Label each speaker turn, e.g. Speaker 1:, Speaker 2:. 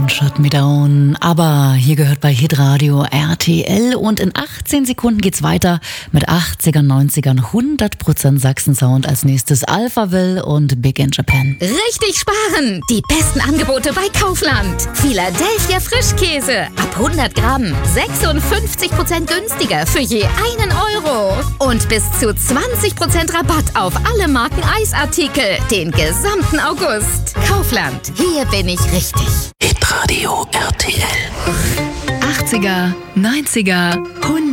Speaker 1: Shut Me Down. Aber hier gehört bei Hitradio RTL und in 18 Sekunden geht's weiter mit 80ern, 90ern, 100% Sachsen-Sound. Als nächstes Alphaville und Big in Japan.
Speaker 2: Richtig sparen! Die besten Angebote bei Kaufland. Philadelphia Frischkäse ab 100 Gramm 56% günstiger für je 1 Euro. Und bis zu 20% Rabatt auf alle Marken Eisartikel den gesamten August. Kaufland, hier bin ich richtig.
Speaker 1: Hitradio RTL. 80er, 90er, 100